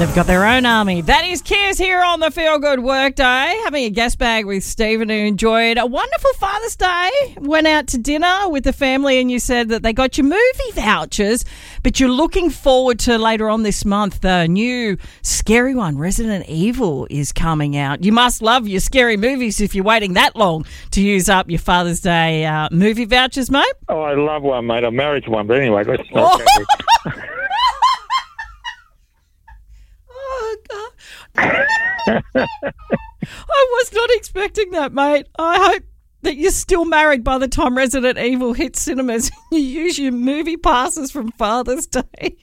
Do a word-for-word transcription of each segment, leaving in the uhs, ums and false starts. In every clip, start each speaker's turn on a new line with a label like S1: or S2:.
S1: They've got their own army. That is Kiss here on the Feel Good Workday. Having a guest bag with Stephen, who enjoyed a wonderful Father's Day. Went out to dinner with the family and you said that they got you movie vouchers, but you're looking forward to later on this month, the new scary one, Resident Evil, is coming out. You must love your scary movies if you're waiting that long to use up your Father's Day uh, movie vouchers, mate.
S2: Oh, I love one, mate. I'm married to one, but anyway, let's not
S1: oh. Oh, God. I was not expecting that, mate. I hope that you're still married by the time Resident Evil hits cinemas. You use your movie passes from Father's Day.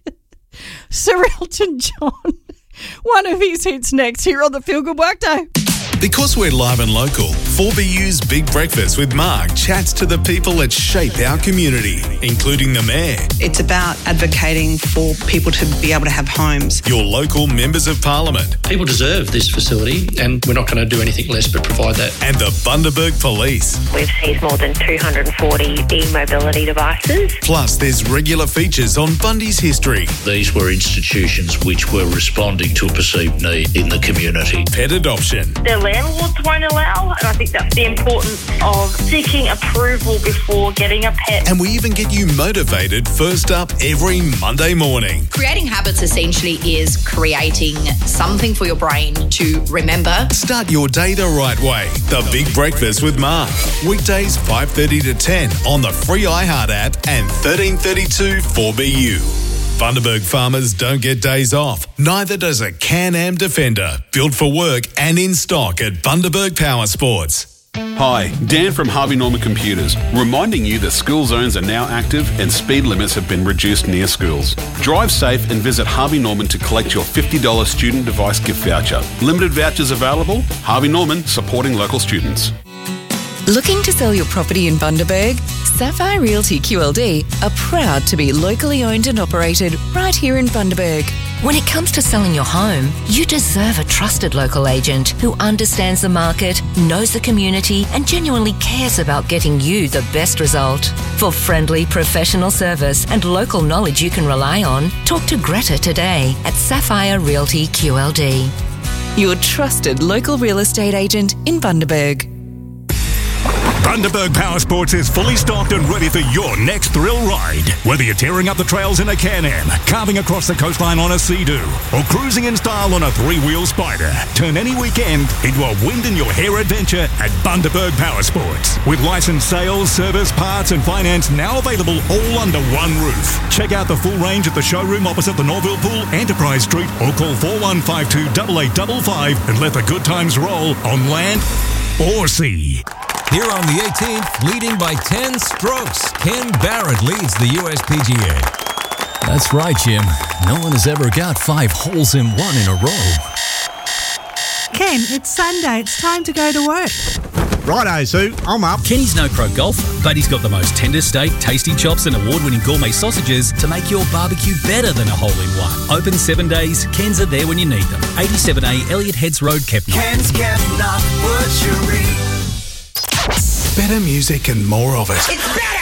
S1: Sir Elton John, one of his hits next here on the Feel Good Workday.
S3: Because we're live and local, four B U's Big Breakfast with Mark chats to the people that shape our community, including the Mayor.
S4: It's about advocating for people to be able to have homes.
S3: Your local members of Parliament.
S5: People deserve this facility and we're not going to do anything less but provide that.
S3: And the Bundaberg Police.
S6: We've seized more than two hundred forty e-mobility devices.
S3: Plus, there's regular features on Bundy's history.
S7: These were institutions which were responding to a perceived need in the community.
S3: Pet adoption.
S8: The landlords won't allow, and I think that's the importance of seeking approval before getting a pet.
S3: And we even get you motivated first up every Monday morning.
S9: Creating habits essentially is creating something for your brain to remember.
S3: Start your day the right way. The Big Breakfast with Mark. Weekdays five thirty to ten on the free iHeart app and thirteen thirty-two four B U. Bundaberg farmers don't get days off. Neither does a Can-Am Defender. Built for work and in stock at Bundaberg Power Sports.
S10: Hi, Dan from Harvey Norman Computers, reminding you that school zones are now active and speed limits have been reduced near schools. Drive safe and visit Harvey Norman to collect your fifty dollars student device gift voucher. Limited vouchers available. Harvey Norman, supporting local students.
S11: Looking to sell your property in Bundaberg? Sapphire Realty Q L D are proud to be locally owned and operated right here in Bundaberg.
S12: When it comes to selling your home, you deserve a trusted local agent who understands the market, knows the community, and genuinely cares about getting you the best result. For friendly, professional service and local knowledge you can rely on, talk to Greta today at Sapphire Realty Q L D.
S11: Your trusted local real estate agent in Bundaberg.
S13: Bundaberg Power Sports is fully stocked and ready for your next thrill ride. Whether you're tearing up the trails in a Can-Am, carving across the coastline on a Sea-Doo, or cruising in style on a three-wheel Spider, turn any weekend into a wind-in-your-hair adventure at Bundaberg Power Sports. With licensed sales, service, parts and finance now available all under one roof. Check out the full range at the showroom opposite the Norville Pool, Enterprise Street, or call four one five two, eight eight five five and let the good times roll on land or sea.
S14: Here on the eighteenth, leading by ten strokes, Ken Barrett leads the U S P G A.
S15: That's right, Jim. No one has ever got five holes in one in a row.
S16: Ken, it's Sunday. It's time to go to work.
S17: Righto, Sue. I'm up.
S18: Kenny's no pro golfer, but he's got the most tender steak, tasty chops and award-winning gourmet sausages to make your barbecue better than a hole-in-one. Open seven days, Ken's are there when you need them. eighty-seven A Elliott Heads Road, Kepner.
S19: Ken's Kepner Butchery.
S3: Better music and more of it.
S19: It's better!